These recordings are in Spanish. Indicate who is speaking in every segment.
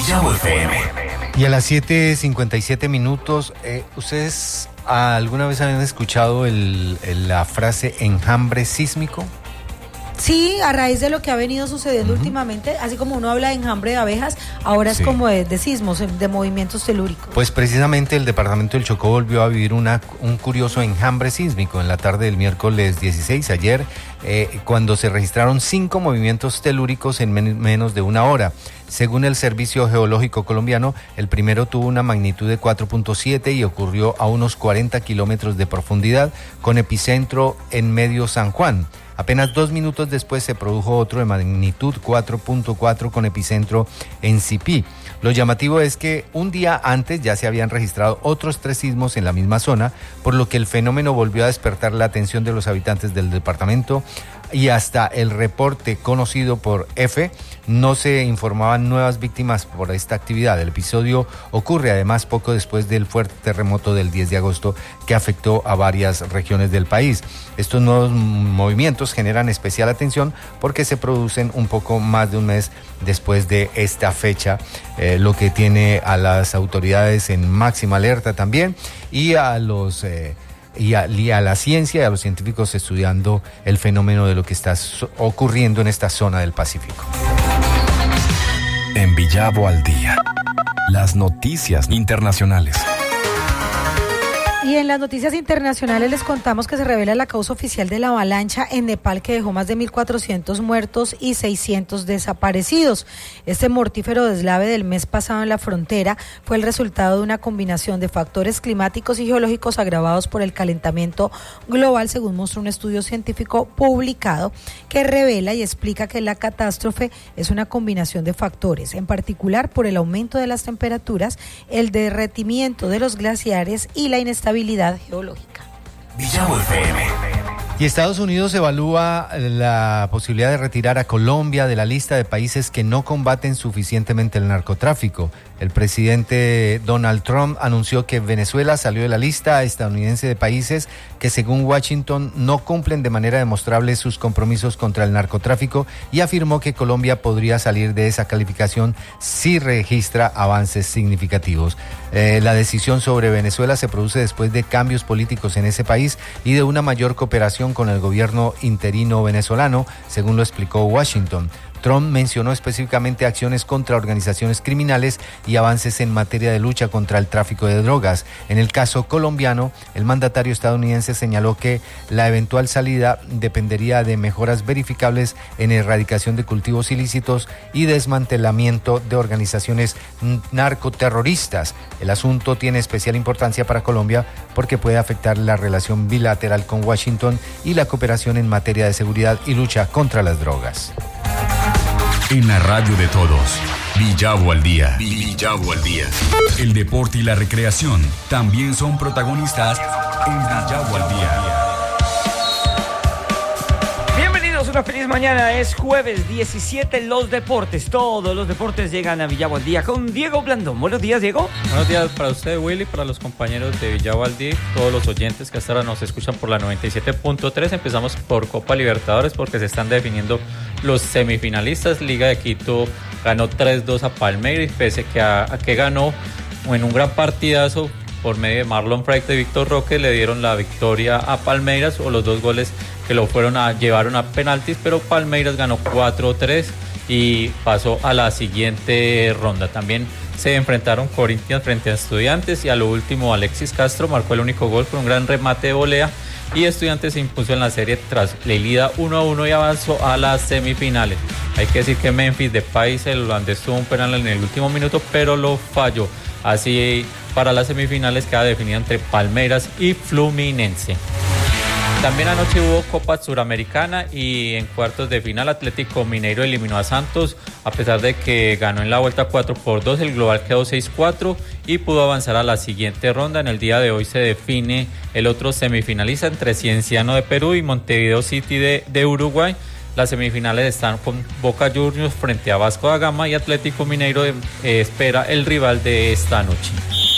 Speaker 1: Villavo FM.
Speaker 2: Y a las 7:57 minutos, ¿ustedes alguna vez habían escuchado la frase enjambre sísmico?
Speaker 3: Sí, a raíz de lo que ha venido sucediendo últimamente, así como uno habla de enjambre de abejas, ahora es como de sismos, de movimientos telúricos.
Speaker 2: Pues precisamente el departamento del Chocó volvió a vivir un curioso enjambre sísmico en la tarde del miércoles 16, ayer, cuando se registraron 5 movimientos telúricos en menos de una hora. Según el Servicio Geológico Colombiano, el primero tuvo una magnitud de 4.7 y ocurrió a unos 40 kilómetros de profundidad, con epicentro en Medio San Juan. Apenas 2 minutos después se produjo otro de magnitud 4.4 con epicentro en Sipí. Lo llamativo es que un día antes ya se habían registrado otros 3 sismos en la misma zona, por lo que el fenómeno volvió a despertar la atención de los habitantes del departamento, y hasta el reporte conocido por F no se informaban nuevas víctimas por esta actividad. El episodio ocurre además poco después del fuerte terremoto del 10 de agosto que afectó a varias regiones del país. Estos nuevos movimientos generan especial atención porque se producen un poco más de un mes después de esta fecha, lo que tiene a las autoridades en máxima alerta también, y a los y a la ciencia y a los científicos estudiando el fenómeno de lo que está ocurriendo en esta zona del Pacífico.
Speaker 1: En Villavo al día, las noticias internacionales.
Speaker 3: Y en las noticias internacionales les contamos que se revela la causa oficial de la avalancha en Nepal, que dejó más de 1.400 muertos y 600 desaparecidos. Este mortífero deslave del mes pasado en la frontera fue el resultado de una combinación de factores climáticos y geológicos agravados por el calentamiento global, según mostró un estudio científico publicado que revela y explica que la catástrofe es una combinación de factores, en particular por el aumento de las temperaturas, el derretimiento de los glaciares y la inestabilidad geológica.
Speaker 1: Villavo FM.
Speaker 2: Y Estados Unidos evalúa la posibilidad de retirar a Colombia de la lista de países que no combaten suficientemente el narcotráfico. El presidente Donald Trump anunció que Venezuela salió de la lista estadounidense de países que, según Washington, no cumplen de manera demostrable sus compromisos contra el narcotráfico, y afirmó que Colombia podría salir de esa calificación si registra avances significativos. La decisión sobre Venezuela se produce después de cambios políticos en ese país y de una mayor cooperación con el gobierno interino venezolano, según lo explicó Washington. Trump mencionó específicamente acciones contra organizaciones criminales y avances en materia de lucha contra el tráfico de drogas. En el caso colombiano, el mandatario estadounidense señaló que la eventual salida dependería de mejoras verificables en erradicación de cultivos ilícitos y desmantelamiento de organizaciones narcoterroristas. El asunto tiene especial importancia para Colombia porque puede afectar la relación bilateral con Washington y la cooperación en materia de seguridad y lucha contra las drogas.
Speaker 1: En la radio de todos, Villavo al día. Villavo al día. El deporte y la recreación también son protagonistas en Villavo al día.
Speaker 4: Bienvenidos, una feliz mañana. Es jueves 17, los deportes. Todos los deportes llegan a Villavo al día con Diego Blandón. Buenos días, Diego.
Speaker 5: Buenos días para usted, Willy, para los compañeros de Villavo al día, todos los oyentes que hasta ahora nos escuchan por la 97.3. Empezamos por Copa Libertadores porque se están definiendo los semifinalistas. Liga de Quito ganó 3-2 a Palmeiras, pese a que ganó en un gran partidazo por medio de Marlon Freite y Víctor Roque, le dieron la victoria a Palmeiras, o los 2 goles que lo llevaron a penaltis, pero Palmeiras ganó 4-3 y pasó a la siguiente ronda. También se enfrentaron Corinthians frente a Estudiantes, y a lo último Alexis Castro marcó el único gol con un gran remate de volea, y Estudiantes se impuso en la serie tras la ida 1-1 y avanzó a las semifinales. Hay que decir que Memphis Depay, el holandés, tuvo un penal en el último minuto, pero lo falló. Así, para las semifinales queda definida entre Palmeiras y Fluminense. También anoche hubo Copa Suramericana, y en cuartos de final Atlético Mineiro eliminó a Santos. A pesar de que ganó en la vuelta 4-2, el global quedó 6-4 y pudo avanzar a la siguiente ronda. En el día de hoy se define el otro semifinalista entre Cienciano de Perú y Montevideo City de Uruguay. Las semifinales están con Boca Juniors frente a Vasco da Gama, y Atlético Mineiro espera el rival de esta noche.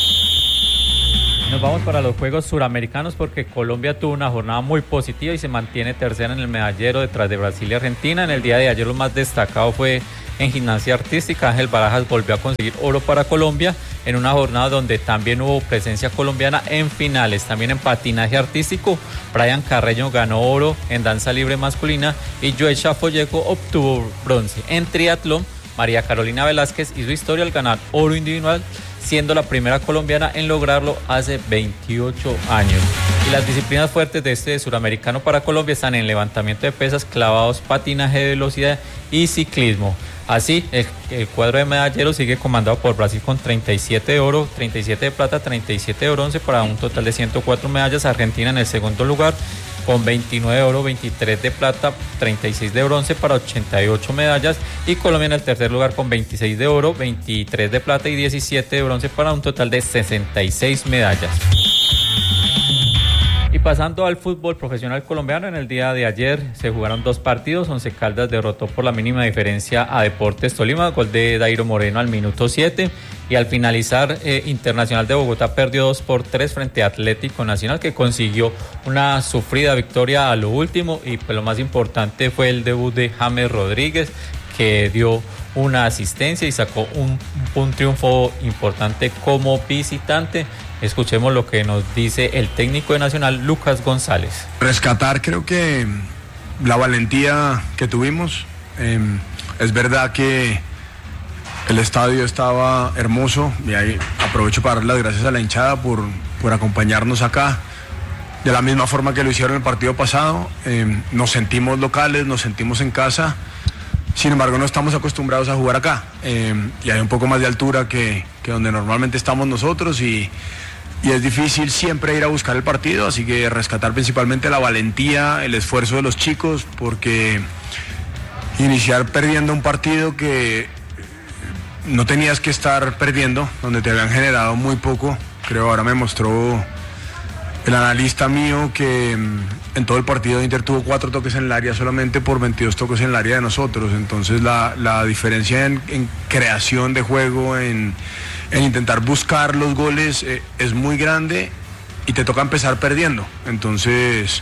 Speaker 5: Nos vamos para los Juegos Suramericanos porque Colombia tuvo una jornada muy positiva y se mantiene tercera en el medallero detrás de Brasil y Argentina. En el día de ayer lo más destacado fue En gimnasia artística, Ángel Barajas volvió a conseguir oro para Colombia en una jornada donde también hubo presencia colombiana en finales. También en patinaje artístico, Brian Carreño ganó oro en danza libre masculina y Joel Chafolleco obtuvo bronce. En triatlón, María Carolina Velázquez hizo historia al ganar oro individual, siendo la primera colombiana en lograrlo hace 28 años. Y las disciplinas fuertes de este suramericano para Colombia están en levantamiento de pesas, clavados, patinaje de velocidad y ciclismo. Así, el cuadro de medalleros sigue comandado por Brasil con 37 de oro, 37 de plata, 37 de bronce para un total de 104 medallas. Argentina en el segundo lugar con 29 de oro, 23 de plata, 36 de bronce para 88 medallas. Y Colombia en el tercer lugar con 26 de oro, 23 de plata y 17 de bronce para un total de 66 medallas. Y pasando al fútbol profesional colombiano, en el día de ayer se jugaron 2 partidos. Once Caldas derrotó por la mínima diferencia a Deportes Tolima, gol de Dairo Moreno al minuto 7. Y al finalizar, Internacional de Bogotá perdió 2-3 frente a Atlético Nacional, que consiguió una sufrida victoria a lo último. Y pues lo más importante fue el debut de James Rodríguez, que dio una asistencia y sacó un triunfo importante como visitante. Escuchemos lo que nos dice el técnico de Nacional, Lucas González.
Speaker 6: Rescatar, creo que la valentía que tuvimos. Es verdad que el estadio estaba hermoso y ahí aprovecho para dar las gracias a la hinchada por acompañarnos acá. De la misma forma que lo hicieron el partido pasado, nos sentimos locales, nos sentimos en casa. Sin embargo, no estamos acostumbrados a jugar acá y hay un poco más de altura que donde normalmente estamos nosotros y es difícil siempre ir a buscar el partido, así que rescatar principalmente la valentía, el esfuerzo de los chicos, porque iniciar perdiendo un partido que no tenías que estar perdiendo, donde te habían generado muy poco, creo ahora me mostró el analista mío que en todo el partido de Inter tuvo 4 toques en el área solamente por 22 toques en el área de nosotros. Entonces la diferencia en creación de juego, en intentar buscar los goles es muy grande y te toca empezar perdiendo. Entonces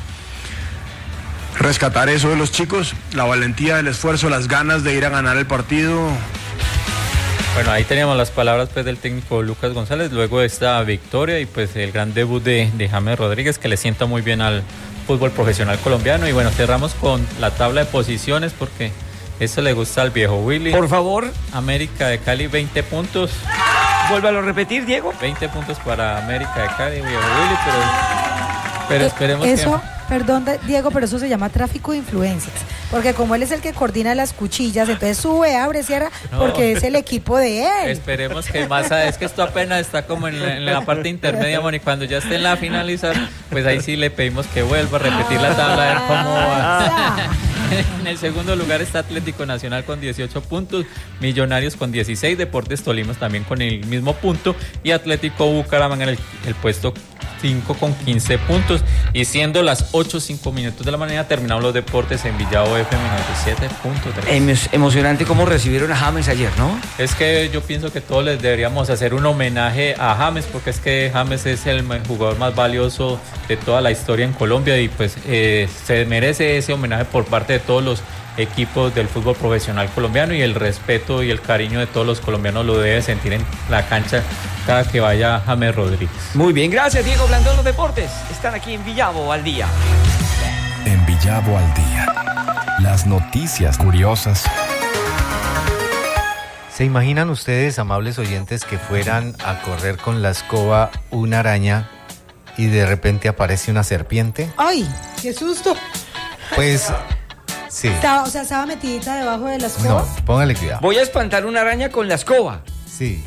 Speaker 6: rescatar eso de los chicos, la valentía, el esfuerzo, las ganas de ir a ganar el partido.
Speaker 5: Bueno, ahí teníamos las palabras pues del técnico Lucas González luego de esta victoria y pues el gran debut de James Rodríguez, que le sienta muy bien al fútbol profesional colombiano. Y bueno, cerramos con la tabla de posiciones porque eso le gusta al viejo Willy.
Speaker 4: Por favor.
Speaker 5: América de Cali, 20 puntos.
Speaker 4: Vuélvalo a repetir, Diego.
Speaker 5: 20 puntos para América de Cali, viejo Willy, pero esperemos
Speaker 3: eso,
Speaker 5: que...
Speaker 3: Perdón, Diego, pero eso se llama tráfico de influencias. Porque como él es el que coordina las cuchillas, entonces sube, abre, cierra, porque es el equipo de él.
Speaker 5: Esperemos que más, es que esto apenas está como en la parte intermedia, y cuando ya esté en la finalizar, pues ahí sí le pedimos que vuelva a repetir la tabla, a ver cómo va. En el segundo lugar está Atlético Nacional con 18 puntos, Millonarios con 16, Deportes Tolima también con el mismo punto y Atlético Bucaramanga en el puesto 5 con 15 puntos. Y siendo las 8:05 de la mañana, terminamos los deportes en Villavo FM 97.3.
Speaker 4: Emocionante cómo recibieron a James ayer, ¿no?
Speaker 5: Es que yo pienso que todos les deberíamos hacer un homenaje a James, porque es que James es el jugador más valioso de toda la historia en Colombia y pues se merece ese homenaje por parte de todos los equipos del fútbol profesional colombiano, y el respeto y el cariño de todos los colombianos lo debe sentir en la cancha cada que vaya James Rodríguez.
Speaker 4: Muy bien, gracias Diego Blandón. Los deportes están aquí en Villavo al día.
Speaker 1: En Villavo al día, las noticias curiosas.
Speaker 2: ¿Se imaginan ustedes, amables oyentes, que fueran a correr con la escoba una araña y de repente aparece una serpiente?
Speaker 3: ¡Ay, qué susto!
Speaker 2: Pues... sí.
Speaker 3: Estaba metidita debajo de la escoba.
Speaker 2: No, póngale cuidado.
Speaker 4: Voy a espantar una araña con la escoba.
Speaker 2: Sí.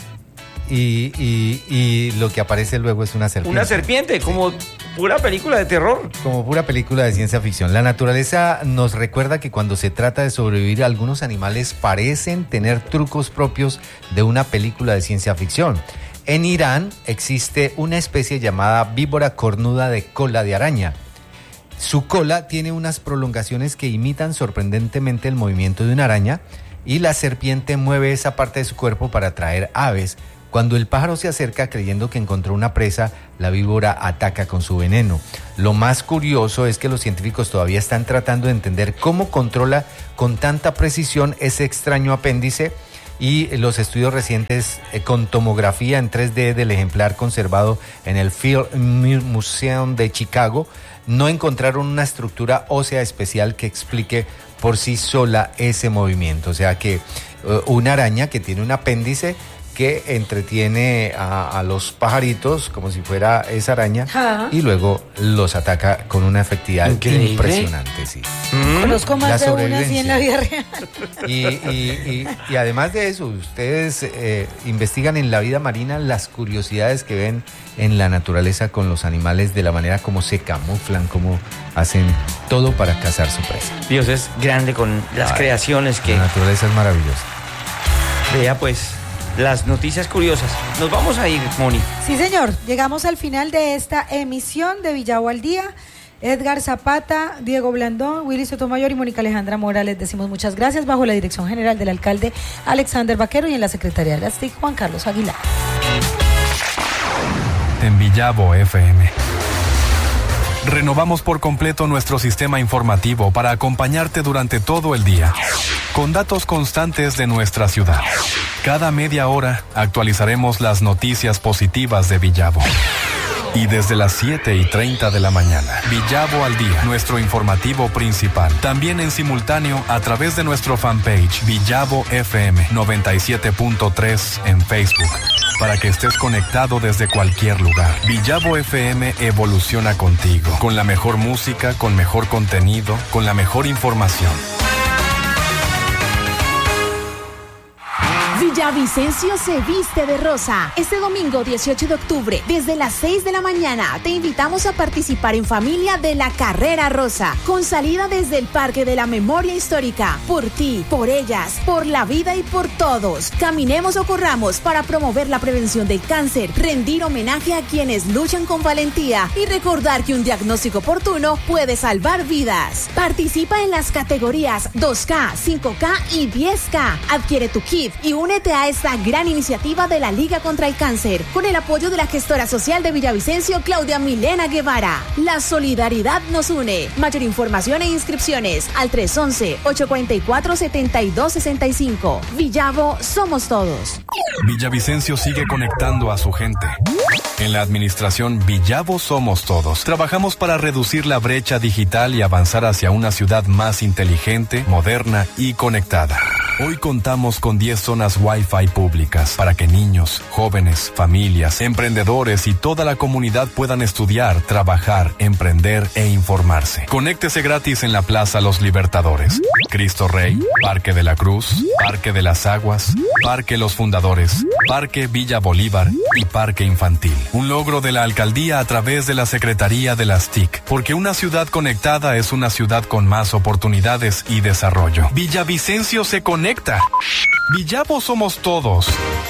Speaker 2: Y lo que aparece luego es una serpiente.
Speaker 4: Una serpiente, como pura película de terror.
Speaker 2: Como pura película de ciencia ficción. La naturaleza nos recuerda que cuando se trata de sobrevivir, algunos animales parecen tener trucos propios de una película de ciencia ficción. En Irán existe una especie llamada víbora cornuda de cola de araña. Su cola tiene unas prolongaciones que imitan sorprendentemente el movimiento de una araña y la serpiente mueve esa parte de su cuerpo para atraer aves, Cuando el pájaro se acerca creyendo que encontró una presa, la víbora ataca con su veneno. Lo más curioso es que los científicos todavía están tratando de entender cómo controla con tanta precisión ese extraño apéndice, y los estudios recientes con tomografía en 3D del ejemplar conservado en el Field Museum de Chicago no encontraron una estructura ósea especial que explique por sí sola ese movimiento. O sea que una araña que tiene un apéndice que entretiene a los pajaritos como si fuera esa araña, y luego los ataca con una efectividad impresionante. Sí.
Speaker 3: Conozco más de una así en la vida real.
Speaker 2: Y además de eso, ustedes investigan en la vida marina las curiosidades que ven en la naturaleza con los animales, de la manera como se camuflan, como hacen todo para cazar su presa.
Speaker 4: Dios es grande con las creaciones que...
Speaker 2: La naturaleza es maravillosa.
Speaker 4: Vea pues, las noticias curiosas. Nos vamos a ir, Moni.
Speaker 3: Sí, señor. Llegamos al final de esta emisión de Villavo al Día. Edgar Zapata, Diego Blandón, Willy Sotomayor y Mónica Alejandra Mora, les decimos muchas gracias, bajo la dirección general del alcalde Alexander Vaquero y en la Secretaría de las TIC, Juan Carlos Aguilar.
Speaker 7: En Villavo FM. Renovamos por completo nuestro sistema informativo para acompañarte durante todo el día, con datos constantes de nuestra ciudad. Cada media hora actualizaremos las noticias positivas de Villavo. Y desde las 7:30 de la mañana, Villavo al Día, nuestro informativo principal. También en simultáneo a través de nuestro fanpage Villavo FM 97.3 en Facebook, para que estés conectado desde cualquier lugar. Villavo FM evoluciona contigo, con la mejor música, con mejor contenido, con la mejor información.
Speaker 8: Villavicencio se viste de rosa. Este domingo 18 de octubre, desde las 6 de la mañana, te invitamos a participar en familia de la Carrera Rosa, con salida desde el Parque de la Memoria Histórica. Por ti, por ellas, por la vida y por todos. Caminemos o corramos para promover la prevención del cáncer, rendir homenaje a quienes luchan con valentía y recordar que un diagnóstico oportuno puede salvar vidas. Participa en las categorías 2K, 5K y 10K. Adquiere tu kit y únete a esta gran iniciativa de la Liga contra el Cáncer, con el apoyo de la gestora social de Villavicencio, Claudia Milena Guevara. La solidaridad nos une. Mayor información e inscripciones al 311-844-7265. Villavo, somos todos.
Speaker 7: Villavicencio sigue conectando a su gente. En la administración Villavo Somos Todos, trabajamos para reducir la brecha digital y avanzar hacia una ciudad más inteligente, moderna y conectada. Hoy contamos con 10 zonas Wi-Fi públicas para que niños, jóvenes, familias, emprendedores y toda la comunidad puedan estudiar, trabajar, emprender e informarse. Conéctese gratis en la Plaza Los Libertadores, Cristo Rey, Parque de la Cruz, Parque de las Aguas, Parque Los Fundadores, Parque Villa Bolívar y Parque Infantil. Un logro de la alcaldía a través de la Secretaría de las TIC, porque una ciudad conectada es una ciudad con más oportunidades y desarrollo. Villavicencio se conecta. Villavo somos todos.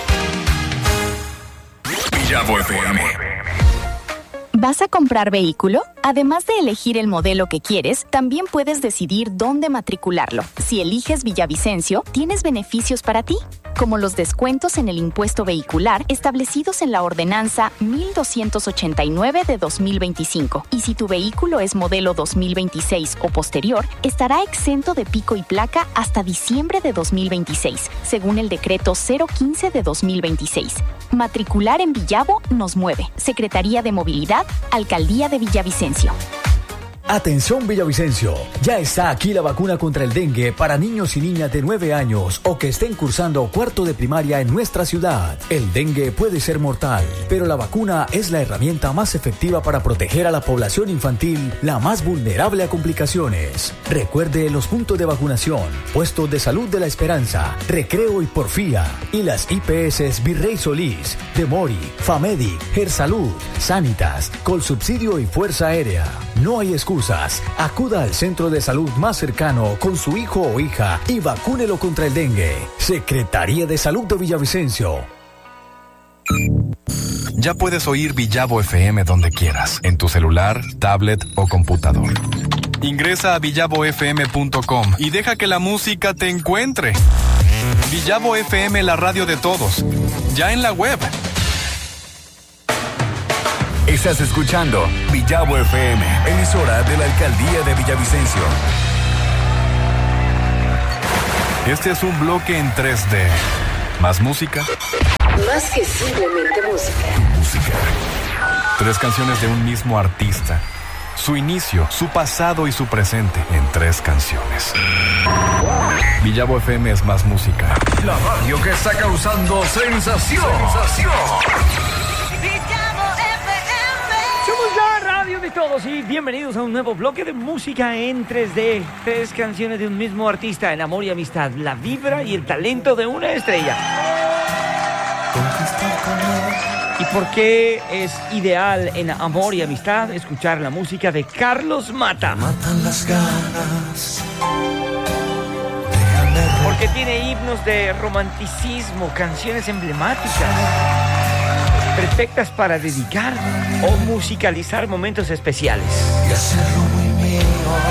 Speaker 1: Villavo FM.
Speaker 9: ¿Vas a comprar vehículo? Además de elegir el modelo que quieres, también puedes decidir dónde matricularlo. Si eliges Villavicencio, tienes beneficios para ti, como los descuentos en el impuesto vehicular establecidos en la ordenanza 1289 de 2025. Y si tu vehículo es modelo 2026 o posterior, estará exento de pico y placa hasta diciembre de 2026, según el decreto 015 de 2026. Matricular en Villavo nos mueve. Secretaría de Movilidad, Alcaldía de Villavicencio.
Speaker 10: Atención Villavicencio, ya está aquí la vacuna contra el dengue para niños y niñas de 9 años o que estén cursando cuarto de primaria en nuestra ciudad. El dengue puede ser mortal, pero la vacuna es la herramienta más efectiva para proteger a la población infantil, la más vulnerable a complicaciones. Recuerde los puntos de vacunación, puestos de salud de La Esperanza, Recreo y Porfía, y las IPS Virrey Solís, Demori, Famedic, Gersalud, Sanitas, Colsubsidio y Fuerza Aérea. No hay excusas. Acuda al centro de salud más cercano con su hijo o hija y vacúnelo contra el dengue. Secretaría de Salud de Villavicencio.
Speaker 7: Ya puedes oír Villavo FM donde quieras, en tu celular, tablet o computador. Ingresa a villavofm.com y deja que la música te encuentre. Villavo FM, la radio de todos. Ya en la web.
Speaker 1: Estás escuchando Villavo FM, emisora de la Alcaldía de Villavicencio.
Speaker 7: Este es un bloque en 3D. Más música.
Speaker 11: Más que simplemente música.
Speaker 7: Música. 3 canciones de un mismo artista. Su inicio, su pasado y su presente en 3 canciones. Villavo FM es más música.
Speaker 1: La radio que está causando sensación.
Speaker 4: Somos la radio de todos y bienvenidos a un nuevo bloque de música en 3D. 3 canciones de un mismo artista en amor y amistad, la vibra y el talento de una estrella. ¿Y por qué es ideal en amor y amistad escuchar la música de Carlos Mata?
Speaker 12: Matan las ganas.
Speaker 4: Porque tiene himnos de romanticismo, canciones emblemáticas, perfectas para dedicar o musicalizar momentos especiales.
Speaker 12: Y hacerlo muy mío.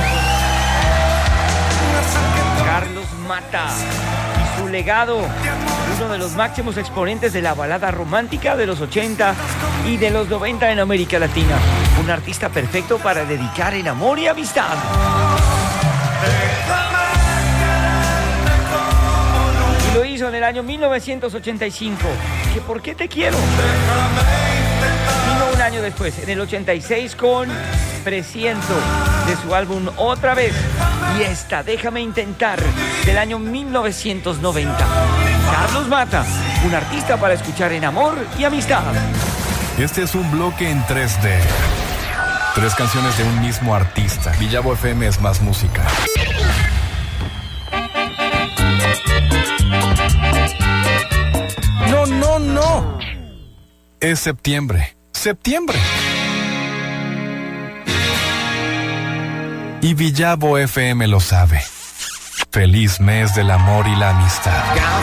Speaker 4: Carlos Mata y su legado, uno de los máximos exponentes de la balada romántica de los 80 y de los 90 en América Latina. Un artista perfecto para dedicar en amor y amistad. Y lo hizo en el año 1985. ¿Que por qué te quiero? Vino un año después, en el 86, con Presiento, de su álbum Otra Vez. Y esta, Déjame Intentar, del año 1990. Carlos Mata, un artista para escuchar en amor y amistad.
Speaker 7: Este es un bloque en 3D. 3 canciones de un mismo artista. Villavo FM es más música. No. Es septiembre. Y Villavo FM lo sabe. Feliz mes del amor y la amistad.